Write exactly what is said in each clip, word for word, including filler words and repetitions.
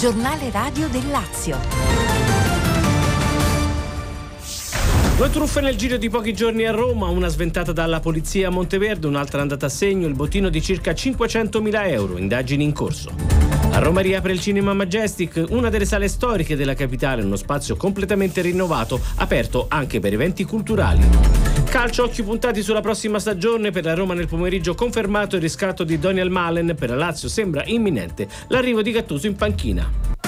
Giornale radio del Lazio. Due truffe nel giro di pochi giorni a Roma, una sventata dalla polizia a Monteverde, un'altra andata a segno, il bottino di circa cinquecentomila euro, indagini in corso. A Roma riapre il Cinema Majestic, una delle sale storiche della capitale, uno spazio completamente rinnovato, aperto anche per eventi culturali. Calcio, occhi puntati sulla prossima stagione. Per la Roma nel pomeriggio confermato il riscatto di Daniel Malen, per la Lazio sembra imminente l'arrivo di Gattuso in panchina.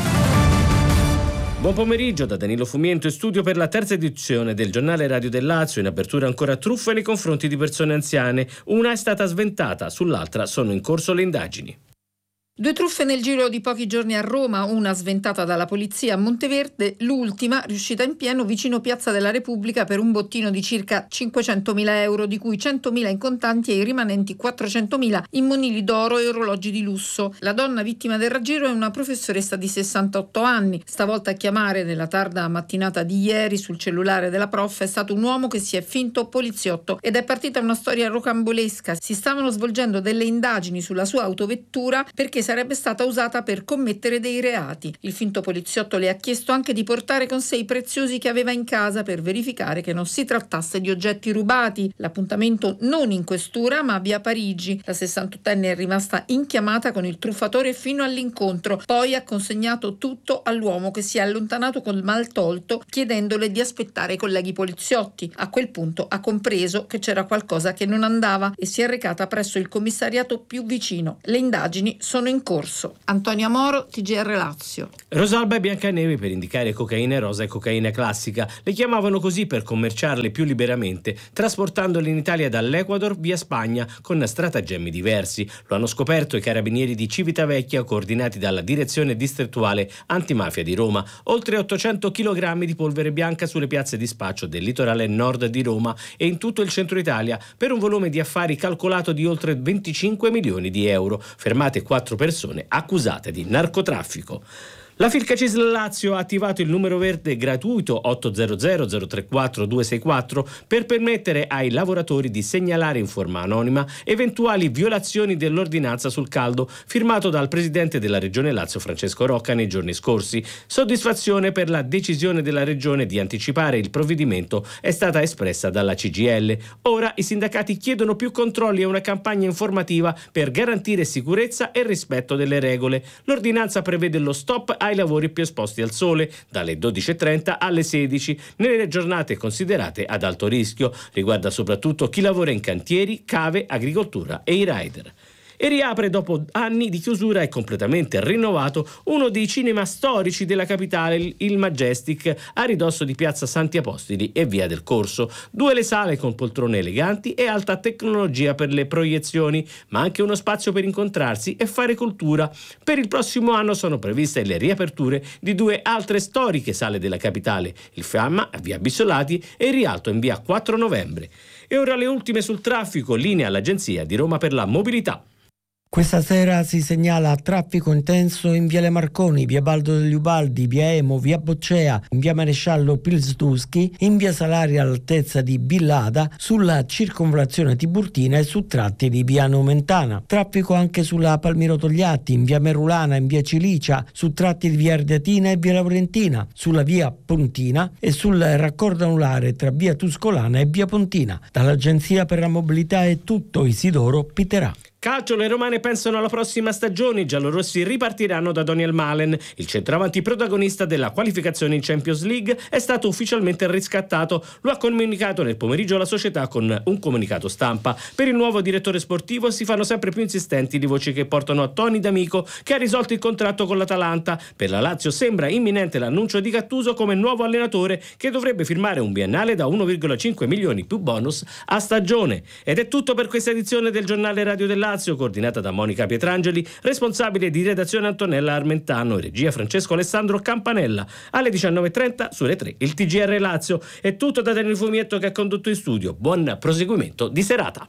Buon pomeriggio da Danilo Fumiento, in studio per la terza edizione del Giornale Radio del Lazio. In apertura ancora truffe nei confronti di persone anziane. Una è stata sventata, sull'altra sono in corso le indagini. Due truffe nel giro di pochi giorni a Roma, una sventata dalla polizia a Monteverde, l'ultima riuscita in pieno vicino Piazza della Repubblica per un bottino di circa cinquecentomila euro, di cui centomila in contanti e i rimanenti quattrocentomila in monili d'oro e orologi di lusso. La donna vittima del raggiro è una professoressa di sessantotto anni. Stavolta a chiamare nella tarda mattinata di ieri sul cellulare della prof è stato un uomo che si è finto poliziotto ed è partita una storia rocambolesca. Si stavano svolgendo delle indagini sulla sua autovettura perché sarebbe stata usata per commettere dei reati. Il finto poliziotto le ha chiesto anche di portare con sé i preziosi che aveva in casa per verificare che non si trattasse di oggetti rubati. L'appuntamento non in questura ma a via Parigi. La sessantottenne è rimasta in chiamata con il truffatore fino all'incontro, poi ha consegnato tutto all'uomo che si è allontanato col mal tolto chiedendole di aspettare i colleghi poliziotti. A quel punto ha compreso che c'era qualcosa che non andava e si è recata presso il commissariato più vicino. Le indagini sono in corso. Antonia Moro, T G R Lazio. Rosalba e Biancaneve per indicare cocaina rosa e cocaina classica. Le chiamavano così per commerciarle più liberamente, trasportandole in Italia dall'Ecuador via Spagna con stratagemmi diversi. Lo hanno scoperto i carabinieri di Civitavecchia, coordinati dalla direzione distrettuale antimafia di Roma. Oltre ottocento chilogrammi di polvere bianca sulle piazze di spaccio del litorale nord di Roma e in tutto il centro Italia, per un volume di affari calcolato di oltre venticinque milioni di euro. Fermate quattro persone accusate di narcotraffico. La Filcacis Lazio ha attivato il numero verde gratuito otto zero zero zero tre quattro due sei quattro per permettere ai lavoratori di segnalare in forma anonima eventuali violazioni dell'ordinanza sul caldo, firmato dal presidente della Regione Lazio Francesco Rocca nei giorni scorsi. Soddisfazione per la decisione della Regione di anticipare il provvedimento è stata espressa dalla C G I L. Ora i sindacati chiedono più controlli e una campagna informativa per garantire sicurezza e rispetto delle regole. L'ordinanza prevede lo stop ai lavori più esposti al sole, dalle dodici e trenta alle sedici, nelle giornate considerate ad alto rischio. Riguarda soprattutto chi lavora in cantieri, cave, agricoltura e i rider. E riapre dopo anni di chiusura e completamente rinnovato uno dei cinema storici della capitale, il Majestic, a ridosso di Piazza Santi Apostoli e Via del Corso. Due le sale con poltrone eleganti e alta tecnologia per le proiezioni, ma anche uno spazio per incontrarsi e fare cultura. Per il prossimo anno sono previste le riaperture di due altre storiche sale della capitale, il Fiamma a Via Bissolati e il Rialto in Via quattro novembre. E ora le ultime sul traffico, linea all'Agenzia di Roma per la Mobilità. Questa sera si segnala traffico intenso in Viale Marconi, via Baldo degli Ubaldi, via Emo, via Boccea, in via Maresciallo Pilsudski, in via Salaria all'altezza di Billada, sulla circonvallazione Tiburtina e su tratti di via Nomentana. Traffico anche sulla Palmiro Togliatti, in via Merulana, in via Cilicia, su tratti di via Ardeatina e via Laurentina, sulla via Pontina e sul raccordo anulare tra via Tuscolana e via Pontina. Dall'Agenzia per la Mobilità è tutto. Isidoro Piterà. Calcio, le romane pensano alla prossima stagione. I giallorossi ripartiranno da Daniel Malen. Il centravanti protagonista della qualificazione in Champions League è stato ufficialmente riscattato. Lo ha comunicato nel pomeriggio la società con un comunicato stampa. Per il nuovo direttore sportivo si fanno sempre più insistenti le voci che portano a Tony D'Amico, che ha risolto il contratto con l'Atalanta. Per la Lazio sembra imminente l'annuncio di Gattuso come nuovo allenatore, che dovrebbe firmare un biennale da uno virgola cinque milioni più bonus a stagione. Ed è tutto per questa edizione del Giornale Radio del Lazio, coordinata da Monica Pietrangeli, responsabile di redazione Antonella Armentano e regia Francesco Alessandro Campanella. Alle diciannove e trenta sulle tre il T G R Lazio. È tutto da Danilo Fumietto, che ha condotto in studio. Buon proseguimento di serata.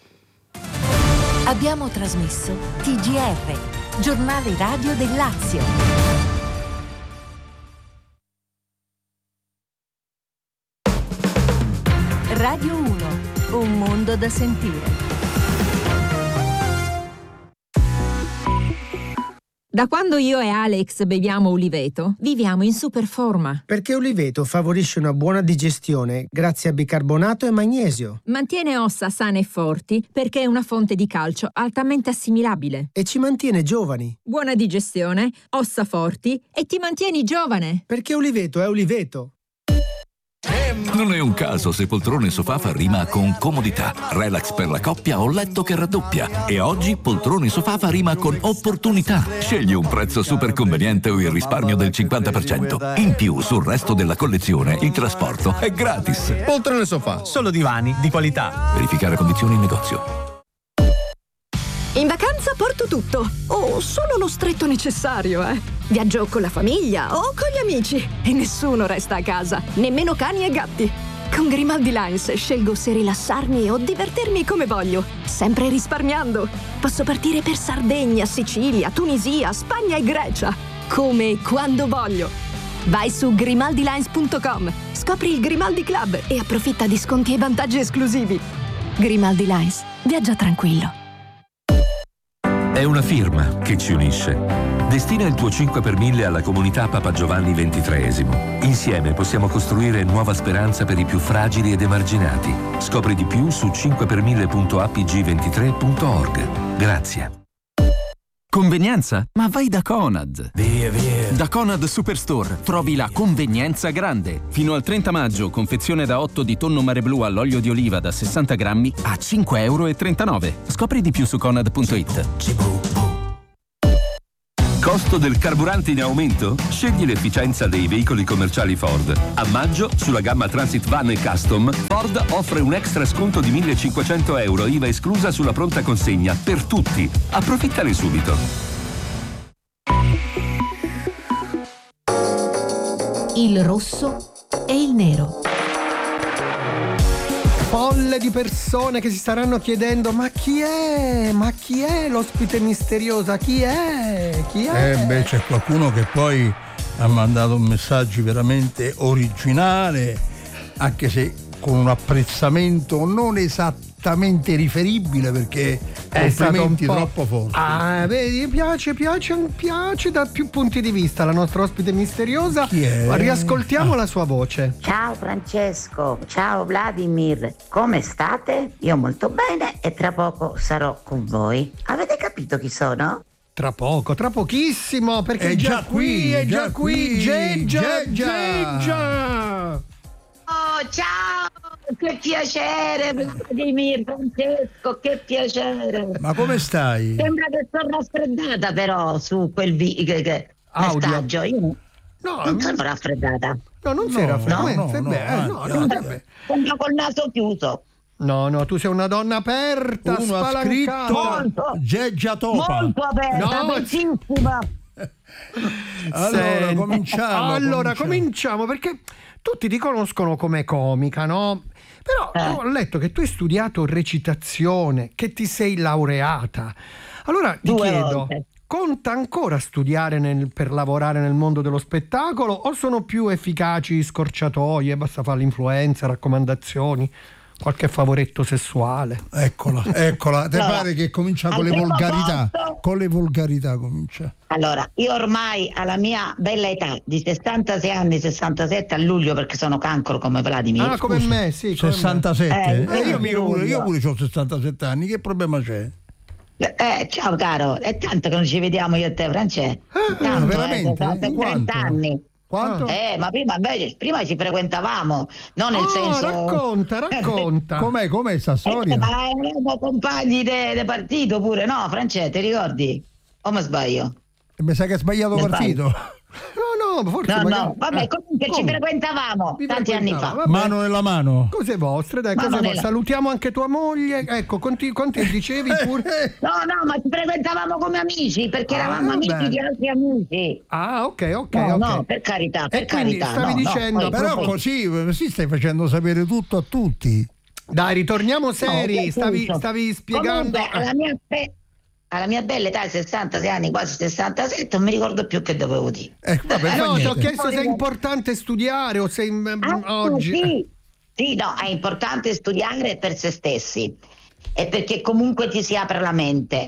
Abbiamo trasmesso T G R, Giornale Radio del Lazio. Radio uno, un mondo da sentire. Da quando io e Alex beviamo Uliveto, viviamo in super forma. Perché Uliveto favorisce una buona digestione grazie a bicarbonato e magnesio. Mantiene ossa sane e forti perché è una fonte di calcio altamente assimilabile. E ci mantiene giovani. Buona digestione, ossa forti e ti mantieni giovane. Perché Uliveto è Uliveto. Non è un caso se poltrone sofà fa rima con comodità, relax per la coppia o letto che raddoppia. E oggi poltrone sofà fa rima con opportunità. Scegli un prezzo super conveniente o il risparmio del cinquanta per cento. In più, sul resto della collezione, il trasporto è gratis. Poltrone sofà, solo divani di qualità. Verificare condizioni in negozio. In vacanza porto tutto, o solo lo stretto necessario, eh. Viaggio con la famiglia o con gli amici e nessuno resta a casa, nemmeno cani e gatti. Con Grimaldi Lines scelgo se rilassarmi o divertirmi come voglio, sempre risparmiando. Posso partire per Sardegna, Sicilia, Tunisia, Spagna e Grecia, come e quando voglio. Vai su grimaldi lines punto com, scopri il Grimaldi Club e approfitta di sconti e vantaggi esclusivi. Grimaldi Lines, viaggia tranquillo. È una firma che ci unisce. Destina il tuo cinque per mille alla comunità Papa Giovanni ventitreesimo. Insieme possiamo costruire nuova speranza per i più fragili ed emarginati. Scopri di più su cinque per mille punto a p g ventitré punto org. Grazie. Convenienza? Ma vai da Conad! Via, via! Da Conad Superstore trovi la convenienza grande. Fino al trenta maggio, confezione da otto di tonno mare blu all'olio di oliva da sessanta grammi a cinque e trentanove euro. Scopri di più su conad punto it. Costo del carburante in aumento? Scegli l'efficienza dei veicoli commerciali Ford. A maggio, sulla gamma Transit Van e Custom, Ford offre un extra sconto di millecinquecento euro, I V A esclusa sulla pronta consegna, per tutti. Approfittane subito. Il rosso e il nero. Folle di persone che si staranno chiedendo: ma chi è? Ma chi è l'ospite misteriosa? Chi è? Chi è? Eh beh, c'è qualcuno che poi ha mandato un messaggio veramente originale, anche se con un apprezzamento non esattamente riferibile, perché è complimenti stato un po'... troppo forti. Ah, vedi, piace, piace, piace da più punti di vista la nostra ospite misteriosa. Chi è? Riascoltiamo ah. la sua voce. Ciao Francesco, ciao Vladimir, come state? Io molto bene e tra poco sarò con voi. Avete capito chi sono? Tra poco, tra pochissimo, perché è, è già, già qui, qui, è già, già qui, qui, Geggia, Geggia. Geggia. Oh, ciao, che piacere Vladimir, Francesco, che piacere. Ma come stai? Sembra che sono raffreddata però su quel vi- che, che, messaggio. Io no, non sono raffreddata. No, non sei no, raffreddata. no, no, no, beh, no, no, no, no, no, sembra col naso chiuso. No, no, tu sei una donna aperta, Uno ha scritto molto, Geggia Topa. Molto aperta, no, bellissima. Allora, Senti, cominciamo. Allora, cominciamo. cominciamo perché tutti ti conoscono come comica, no? Però eh. ho letto che tu hai studiato recitazione, che ti sei laureata. Allora ti Due chiedo, volte. Conta ancora studiare nel, per lavorare nel mondo dello spettacolo o sono più efficaci scorciatoie, basta fare l'influenza, raccomandazioni, qualche favoretto sessuale? Eccola, eccola. Te Allora, pare che comincia con al le primo volgarità? posto- Con le volgarità comincia. Allora, io ormai alla mia bella età di sessantasei anni, sessantasette a luglio, perché sono cancro come Vladimir. Ah, come Scusa, me, sì. come me. sessantasette? Eh, Eh, io, mica pure, io luglio. pure ho sessantasette anni, che problema c'è? Eh, ciao caro, è tanto che non ci vediamo io e te, Francesco. Tanto, veramente? Eh, sono Quanto? trenta anni. Quanto? Eh, ma prima invece prima ci frequentavamo, non nel Oh, senso. racconta, racconta. Com'è, com'è sta storia? Eh, ma eravamo compagni di partito pure, no, Francesco, ti ricordi? O mi sbaglio? Mi sa che hai sbagliato Mi partito. No, no, forse No, magari... no, vabbè, eh, comunque ci come? frequentavamo Vi tanti anni frequentava, fa. vabbè. Mano nella mano. Cose vostre, dai, Mano cose vostre. nella- Salutiamo anche tua moglie. Ecco, conti, conti dicevi pure. No, no, ma ci frequentavamo come amici, perché Ah, eravamo amici beh. di altri amici. Ah, ok, ok, No, ok. no, per carità, per E quindi carità. stavi no, no, dicendo, poi- Però proprio- così, così stai facendo sapere tutto a tutti. Dai, ritorniamo seri. No, stavi, appunto. stavi spiegando. Comunque, alla mia, be- alla mia bella età, sessantasei anni, quasi sessantasette, non mi ricordo più che dovevo dire. Eh, vabbè, Eh, fa no, ti ho niente. chiesto se è importante studiare o se in- Ah, oggi. sì. Sì, no, è importante studiare per se stessi e perché comunque ti si apre la mente.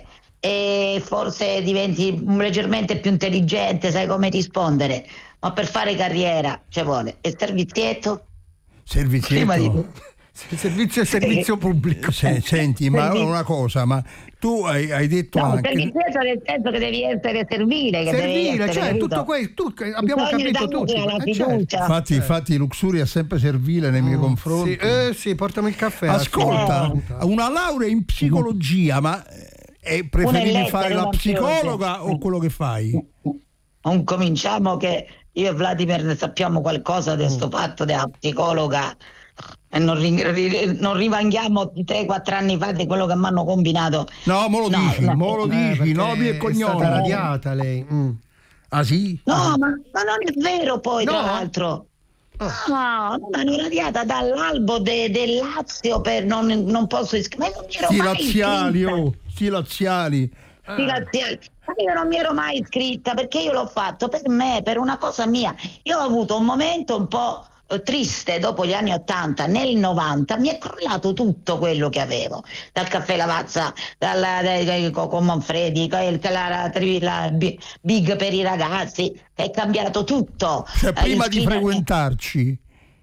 e forse diventi leggermente più intelligente, sai come rispondere, ma per fare carriera ci vuole il servizietto. Servizietto? Prima di... Servizio e servizio pubblico. Se, senti, ma una cosa, ma tu hai, hai detto no, anche... servizietto nel senso che devi essere servile, che servile, devi essere, cioè capito? tutto questo, tu, abbiamo Bisogna capito tutti. La Eh, fiducia. certo. Infatti, infatti Luxuria è sempre servile nei miei Mm, confronti. Sì, eh, sì, portami il caffè. Ascolta, Eh. una laurea in psicologia, ma eh, preferivi lettere, fare la una psicologa più. o quello che fai? Non cominciamo che io e Vladimir ne sappiamo qualcosa di sto fatto della psicologa e non, ri, ri, non rivanghiamo tre quattro anni fa di quello che mi hanno combinato. No, mo lo No, dici, no. mo lo Eh, dici, perché nomi e è cognomi. stata radiata lei. Mm. Ah sì? No, Ah. ma, ma non è vero poi, tra No? l'altro. No, non hanno radiata dall'albo de, del Lazio per non, non posso iscrivermi. Ma non mi ero Sti mai laziali, iscritta. oh, sti laziali. Sti laziali. Ma io non mi ero mai iscritta perché io l'ho fatto per me, per una cosa mia. Io ho avuto un momento un po' triste dopo gli anni ottanta, nel novanta mi è crollato tutto quello che avevo, dal caffè Lavazza, dalla, dai, con Manfredi, la, la, la Big per i ragazzi, è cambiato tutto. Cioè prima Eh, di Schina- frequentarci.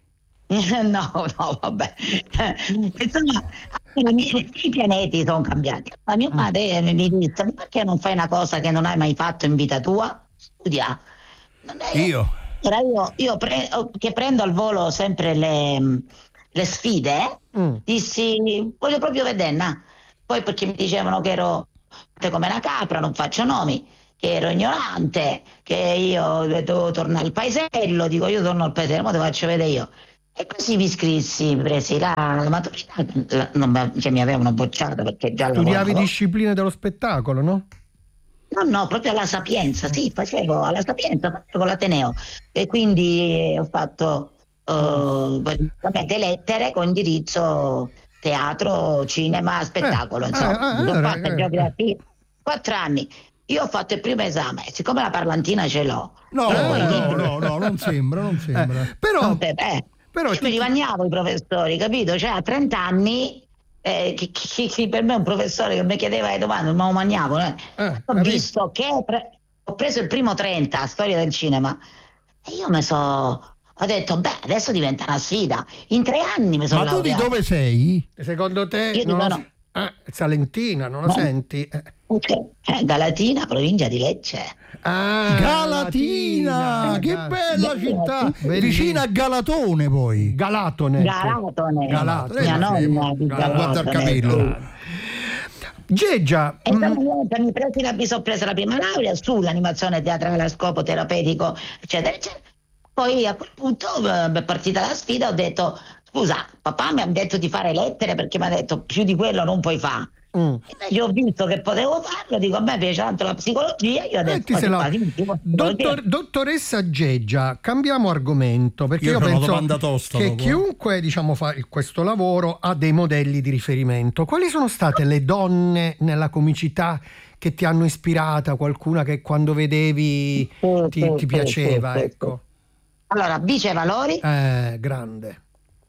No, no, vabbè. Insomma, i pianeti sono cambiati. La mia madre mi disse: ma perché non fai una cosa che non hai mai fatto in vita tua? Studia. Non è... Io? Allora io, io pre- che prendo al volo sempre le, le sfide, Mm. dissi: voglio proprio vederla. Poi perché mi dicevano che ero come una capra, non faccio nomi, che ero ignorante, che io dovevo tornare al paesello. Dico: io torno al paesello, ma te faccio vedere io. E così mi iscrissi, presi la, la maturità, la, non, cioè mi avevano bocciato perché già Studiavi lavoravo. discipline dello spettacolo, no? No, no, proprio alla Sapienza, sì, facevo alla Sapienza, facevo con l'Ateneo e quindi ho fatto uh, vabbè, le lettere con indirizzo teatro, cinema, spettacolo, Eh, insomma, eh, eh, ho allora, fatto eh. geografia, quattro anni. Io ho fatto il primo esame, siccome la parlantina ce l'ho. No, io poi no, libri- no, no, non sembra, non sembra. Però, Vabbè, beh, però io mi rivagnavo i professori, capito? Cioè a trenta anni eh, chi, chi, chi per me è un professore che mi chiedeva le domande, ma lo magnavo. Eh. Eh, ho capito. visto che pre- ho preso il primo trenta, storia del cinema, e io mi so ho detto, beh, adesso diventa una sfida. In tre anni mi sono Ma tu di laureata. dove sei? secondo te Io non dico lo- no. eh, Salentina, non lo No. senti? Eh. Eh, Galatina, provincia di Lecce. Ah, Galatina, che bella città, Bellissima. vicina a Galatone poi. Galatone. Galatone. Galatone. Mia Eh, nonna di guarda il Galatone. capello. Geggia, E mm, insomma, niente, mi, presi la, mi sono presa la prima laurea sull'animazione teatrale a scopo terapeutico, eccetera, eccetera. Poi a quel punto eh, è partita la sfida, ho detto, scusa, papà mi ha detto di fare lettere perché mi ha detto più di quello non puoi fare. mm. E io ho visto che potevo farlo, dico a me piace tanto la psicologia, io ho detto, Metti se la- "Quasi, quasi, quasi, Dottor- dottoressa Geggia, cambiamo argomento perché Io io, c'ho una penso domanda tosta che dopo. chiunque diciamo fa il- questo lavoro ha dei modelli di riferimento. Quali sono state le donne nella comicità che ti hanno ispirata, qualcuna che quando vedevi Sì, ti, sì, ti sì, piaceva, sì, sì, ecco. Allora, Bice Valori Eh, grande.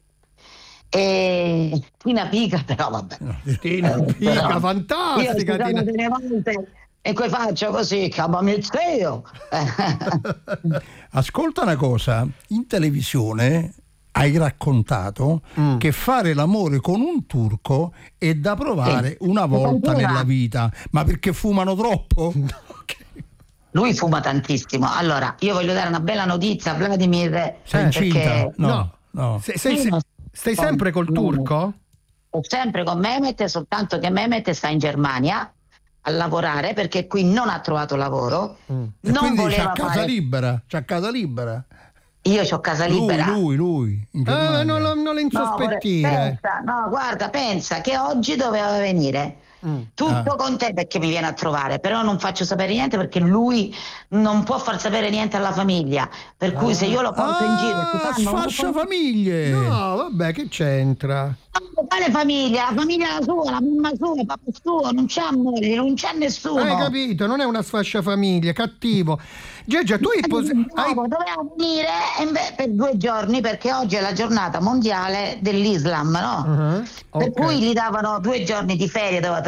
e Tina Pica, però vabbè. Tina Eh, Pica, però fantastica. Io ci sono Tina- delle volte e poi faccio così, cabamizio. Ascolta una cosa, in televisione hai raccontato Mm. che fare l'amore con un turco è da provare Sì. una volta Continua. nella vita, ma perché fumano troppo? Lui fuma tantissimo. Allora, io voglio dare una bella notizia a Vladimir. Sei incinta? perché No, no. Se- sei- Io sei- non stai sto- sempre col no. turco? Ho sempre con Mehmet, soltanto che Mehmet sta in Germania a lavorare perché qui non ha trovato lavoro. Mm. E Non quindi voleva c'ha casa fare... libera, c'ha casa libera. Io ho casa Lui, libera. lui, lui. in Ah, Germania. non, lo- non le No, insospettire. pensa, no, guarda, pensa che oggi doveva venire. Mm. Tutto Ah. con te perché mi viene a trovare, però non faccio sapere niente perché lui non può far sapere niente alla famiglia. Per cui se io lo porto in giro e si Ah, fanno sfascia famiglie. No, vabbè, che c'entra? quale famiglia? La famiglia sua, la mamma sua, il papà suo, non c'è amore, non c'è nessuno. Hai capito? Non è una sfascia famiglia, cattivo. Geggia, tu hai, pos- No, hai- doveva venire e inve- per due giorni perché oggi è la giornata mondiale dell'Islam, no? Uh-huh, Per ok. cui gli davano due giorni di ferie, doveva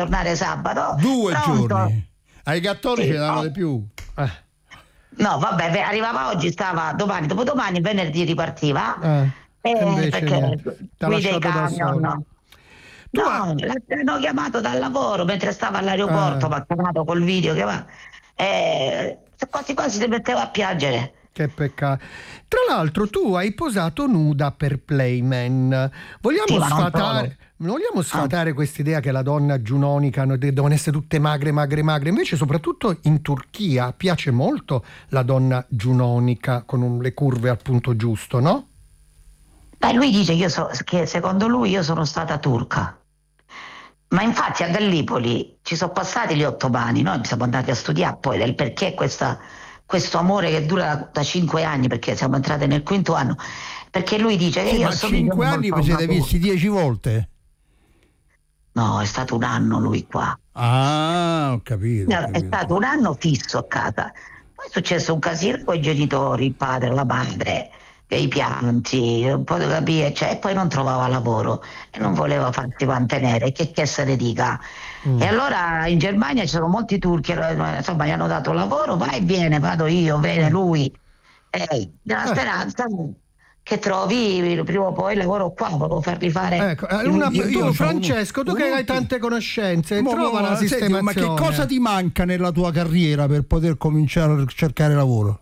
tornare sabato. Due Pronto? giorni. Ai cattolici Sì, danno oh. di più. Eh. No, vabbè, beh, arrivava oggi, stava domani, dopodomani, venerdì ripartiva. Eh. Eh, invece perché niente. T'ha guida i lasciato da camion, solo. no. No, l'hanno chiamato dal lavoro mentre stava all'aeroporto, Eh. mi ha chiamato col video che va. Eh, quasi quasi si metteva a piangere. Che peccato. Tra l'altro tu hai posato nuda per Playman. Vogliamo Sì, ma non sfatare, vogliamo sfatare quest'idea che la donna giunonica no, de- devono essere tutte magre, magre, magre. Invece soprattutto in Turchia piace molto la donna giunonica con un- le curve al punto giusto, no? Beh, lui dice io so, che secondo lui io sono stata turca. Ma infatti a Gallipoli ci sono passati gli ottomani, noi siamo andati a studiare poi del perché questa, questo amore che dura da, da cinque anni, perché siamo entrati nel quinto anno, perché lui dice che Sì, io ma sono cinque anni vi siete visti dieci volte? No, è stato un anno lui qua. Ah, ho capito. ho No, è capito. stato un anno fisso a casa. Poi è successo un casino con i genitori, il padre, la madre, e i pianti, un po' di capire, cioè, e poi non trovava lavoro e non voleva farsi mantenere, che, che se ne dica. Mm. E allora in Germania ci sono molti turchi, insomma gli hanno dato lavoro, vai e viene, vado io, viene lui. E nella Eh. speranza che trovi prima o poi il lavoro qua, volevo fargli fare. Ecco, eh, una, il- tu, io Francesco, tu un- che un- hai tante conoscenze, Mo- trova mo- una senti, sistemazione. ma che cosa ti manca nella tua carriera per poter cominciare a cercare lavoro?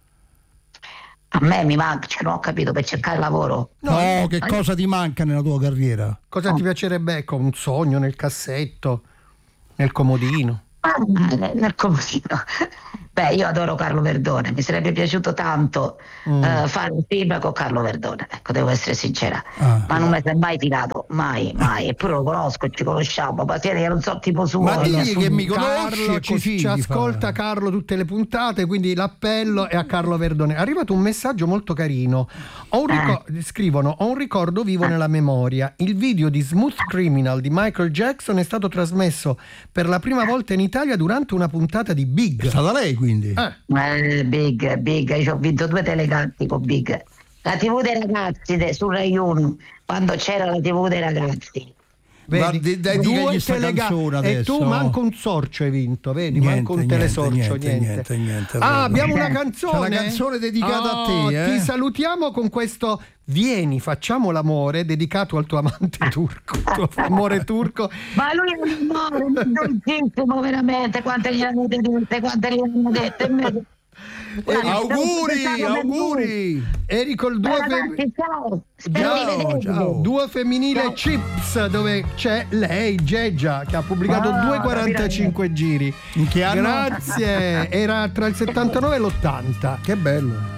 A me mi manca, cioè non ho capito, per cercare lavoro. No, che cosa ti manca nella tua carriera? Cosa ti piacerebbe? Ecco, un sogno nel cassetto, nel comodino. Ah, nel, nel comodino. Beh, io adoro Carlo Verdone, mi sarebbe piaciuto tanto Mm. eh, fare un film con Carlo Verdone, ecco, devo essere sincera, Ah. ma non mi è mai fidato, mai, mai, eppure lo conosco, ci conosciamo, ma siete che non so tipo suo. Ma digli nessuno- che mi conosci Carlo, e ci, così ci ti ascolta fa. Carlo tutte le puntate, quindi l'appello è a Carlo Verdone. È arrivato un messaggio molto carino. Ho un ricor- Scrivono: ho un ricordo vivo nella memoria. Il video di Smooth Criminal di Michael Jackson è stato trasmesso per la prima volta in Italia durante una puntata di Big. È stata lei quindi? Eh. Eh, Big, Big, io ho vinto due telecanti con Big. La tivù dei ragazzi de, su Rai uno, quando c'era la tivù dei ragazzi. Vedi, Guardi, dai, due digagli sta telega- canzone e adesso. tu manco un sorcio hai vinto, vedi? Niente, manco un niente, telesorcio, niente, niente. niente, niente, ah, proprio. abbiamo una C'è canzone. una canzone dedicata a Oh, te, eh? Ti salutiamo con questo Vieni, facciamo l'amore, dedicato al tuo amante turco, il tuo amore turco. Ma lui è un amore, dolcissimo, veramente, quante gli hanno dette, quante gli hanno dette. E me- Guarda, auguri, siamo stati auguri. Eri col due Ciao, fem- ragazzi, ciao. Spero di Ciao, vedervi. ciao. Duo femminile Ciao. Chips, dove c'è lei, Geggia, che ha pubblicato Ah, due quarantacinque giri. In che anno? Grazie, era tra il settantanove e l'ottanta. Che bello.